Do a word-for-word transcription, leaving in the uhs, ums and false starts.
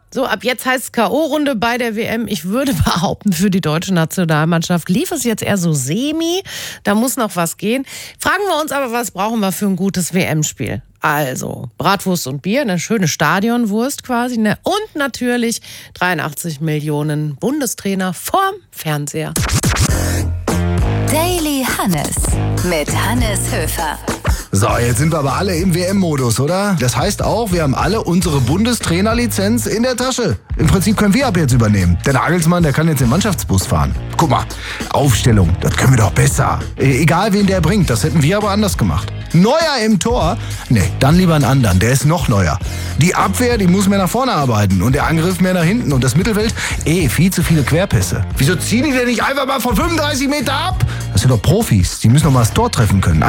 So, ab jetzt heißt es K O-Runde bei der W M. Ich würde behaupten, für die deutsche Nationalmannschaft lief es jetzt eher so semi. Da muss noch was gehen. Fragen wir uns aber, was brauchen wir für ein gutes W M-Spiel? Also, Bratwurst und Bier, eine schöne Stadionwurst quasi, ne? Und natürlich dreiundachtzig Millionen Bundestrainer vorm Fernseher. Daily Hannes mit Hannes Höfer. So, jetzt sind wir aber alle im W M-Modus, oder? Das heißt auch, wir haben alle unsere Bundestrainerlizenz in der Tasche. Im Prinzip können wir ab jetzt übernehmen. Der Nagelsmann, der kann jetzt den Mannschaftsbus fahren. Guck mal, Aufstellung, das können wir doch besser. E- egal, wen der bringt, das hätten wir aber anders gemacht. Neuer im Tor? Nee, dann lieber einen anderen, der ist noch neuer. Die Abwehr, die muss mehr nach vorne arbeiten und der Angriff mehr nach hinten. Und das Mittelfeld, eh, viel zu viele Querpässe. Wieso ziehen die denn nicht einfach mal von fünfunddreißig Meter ab? Das sind doch Profis, die müssen doch mal das Tor treffen können.